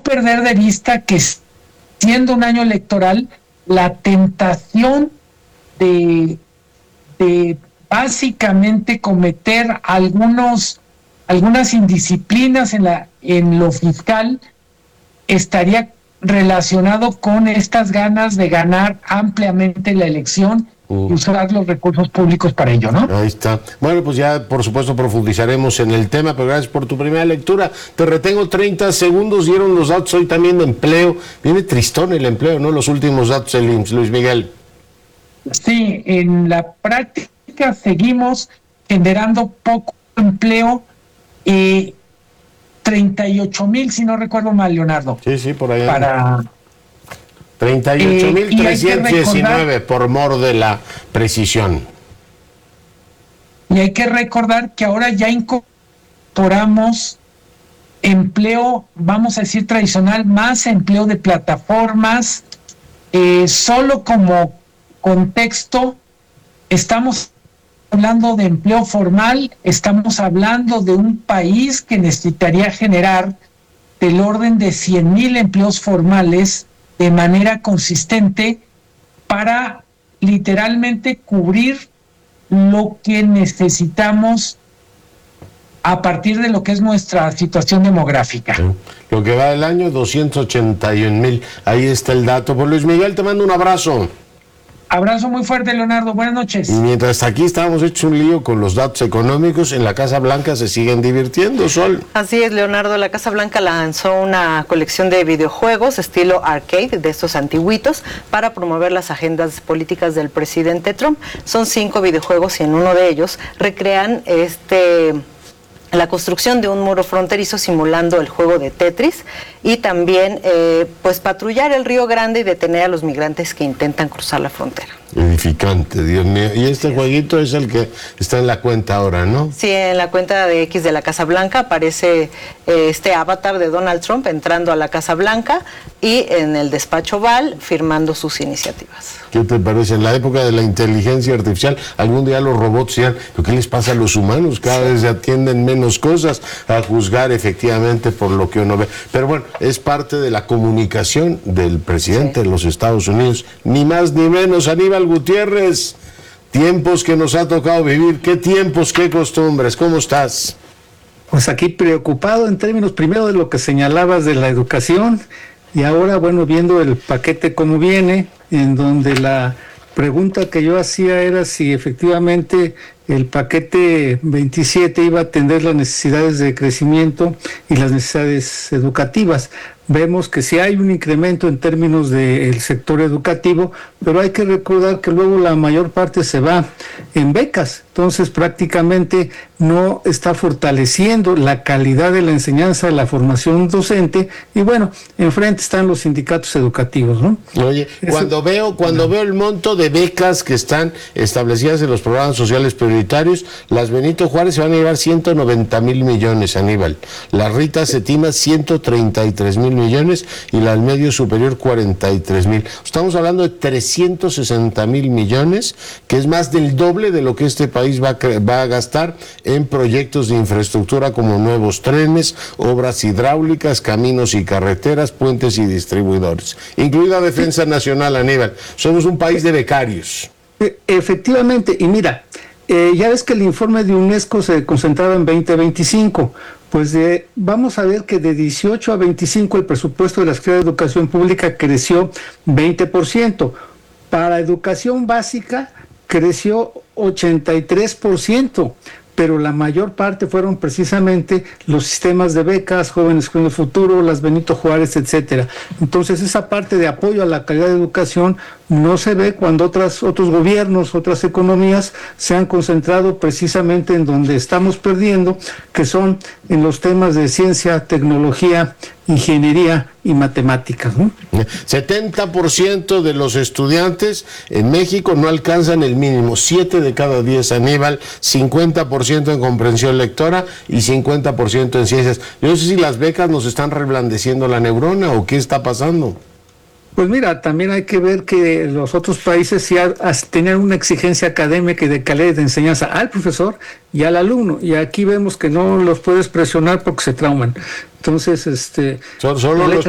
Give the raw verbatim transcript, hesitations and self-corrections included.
perder de vista que siendo un año electoral, la tentación de, de básicamente cometer algunos, algunas indisciplinas en, la, en lo fiscal estaría relacionado con estas ganas de ganar ampliamente la elección uh. y usar los recursos públicos para ello, ¿no? Ahí está. Bueno, pues ya por supuesto profundizaremos en el tema, pero gracias por tu primera lectura. Te retengo treinta segundos, dieron los datos hoy también de empleo. Viene tristón el empleo, ¿no? Los últimos datos del I M S S, Luis Miguel. Sí, en la práctica seguimos generando poco empleo y treinta y ocho mil, si no recuerdo mal, Leonardo. Sí, sí, por allá. Para treinta y ocho mil trescientos diecinueve eh, por mor de la precisión. Y hay que recordar que ahora ya incorporamos empleo, vamos a decir tradicional, más empleo de plataformas. Eh, solo como contexto, estamos hablando de empleo formal, estamos hablando de un país que necesitaría generar del orden de cien mil empleos formales de manera consistente para literalmente cubrir lo que necesitamos a partir de lo que es nuestra situación demográfica. Sí. Lo que va del año, doscientos ochenta y un mil. Ahí está el dato. Pues Luis Miguel, te mando un abrazo. Abrazo muy fuerte, Leonardo. Buenas noches. Mientras aquí estábamos hechos un lío con los datos económicos, en la Casa Blanca se siguen divirtiendo, Sol. Así es, Leonardo. La Casa Blanca lanzó una colección de videojuegos estilo arcade, de estos antiguitos, para promover las agendas políticas del presidente Trump. Son cinco videojuegos y en uno de ellos recrean este... la construcción de un muro fronterizo simulando el juego de Tetris y también eh, pues patrullar el Río Grande y detener a los migrantes que intentan cruzar la frontera. Edificante, Dios mío. Y este sí, jueguito es el que está en la cuenta ahora, ¿no? Sí, en la cuenta de X de la Casa Blanca aparece eh, este avatar de Donald Trump entrando a la Casa Blanca y en el despacho Oval firmando sus iniciativas. ¿Qué te parece? En la época de la inteligencia artificial, algún día los robots dirán, ¿pero qué les pasa a los humanos? Cada sí. vez se atienden menos cosas a juzgar efectivamente por lo que uno ve. Pero bueno, es parte de la comunicación del presidente sí. de los Estados Unidos, ni más ni menos. Aníbal Gutiérrez, tiempos que nos ha tocado vivir, qué tiempos, qué costumbres, ¿cómo estás? Pues aquí preocupado en términos primero de lo que señalabas de la educación y ahora, bueno, viendo el paquete como viene, en donde la pregunta que yo hacía era si efectivamente el paquete veintisiete iba a atender las necesidades de crecimiento y las necesidades educativas. Vemos que sí hay un incremento en términos del sector educativo, pero hay que recordar que luego la mayor parte se va en becas, entonces prácticamente no está fortaleciendo la calidad de la enseñanza, de la formación docente, y bueno, enfrente están los sindicatos educativos, ¿no? Oye, Eso, cuando veo cuando no. veo el monto de becas que están establecidas en los programas sociales prioritarios, las Benito Juárez se van a llevar ciento noventa mil millones, Aníbal. La Rita Cetina, ciento treinta y tres mil millones, y la del medio superior, cuarenta y tres mil. Estamos hablando de trescientos sesenta mil millones, que es más del doble de lo que este país va a, va a gastar en proyectos de infraestructura como nuevos trenes, obras hidráulicas, caminos y carreteras, puentes y distribuidores, incluida Defensa Nacional, Aníbal. Somos un país de becarios. Efectivamente, y mira, eh, ya ves que el informe de UNESCO se concentraba en veinte veinticinco. Pues de, vamos a ver que de dieciocho a veinticinco el presupuesto de la Secretaría de Educación Pública creció veinte por ciento. Para educación básica creció ochenta y tres por ciento, pero la mayor parte fueron precisamente los sistemas de becas, Jóvenes con el Futuro, las Benito Juárez, etcétera. Entonces esa parte de apoyo a la calidad de educación no se ve cuando otras, otros gobiernos, otras economías se han concentrado precisamente en donde estamos perdiendo, que son en los temas de ciencia, tecnología, ingeniería y matemáticas, ¿no? setenta por ciento de los estudiantes en México no alcanzan el mínimo, siete de cada diez, Aníbal, cincuenta por ciento en comprensión lectora y cincuenta por ciento en ciencias. Yo no sé si las becas nos están reblandeciendo la neurona o qué está pasando. Pues mira, también hay que ver que los otros países sí tenían una exigencia académica y de calidad de enseñanza al profesor y al alumno, y aquí vemos que no los puedes presionar porque se trauman. Entonces, este... Solo, solo los